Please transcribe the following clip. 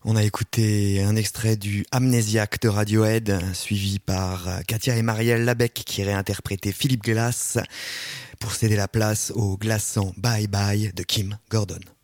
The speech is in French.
On a écouté un extrait du Amnésiaque de Radiohead, suivi par Katia et Marielle Labec qui réinterprétaient Philippe Glass pour céder la place au glaçant Bye Bye de Kim Gordon.